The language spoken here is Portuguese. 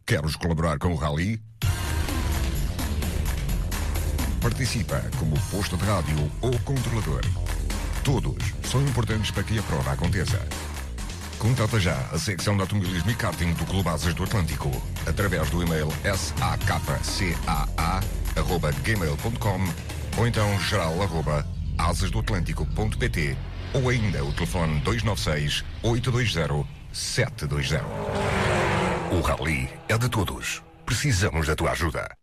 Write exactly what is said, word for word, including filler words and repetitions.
Queres colaborar com o Rally? Participa como posto de rádio ou controlador. Todos são importantes para que a prova aconteça. Contata já a secção de automobilismo e karting do Clube Asas do Atlântico através do e-mail sakcaa arroba gmail ponto com ou então geral arroba asasdoatlântico ponto pt ou ainda o telefone dois nove seis, oito dois zero, sete dois zero. O Rally é de todos. Precisamos da tua ajuda.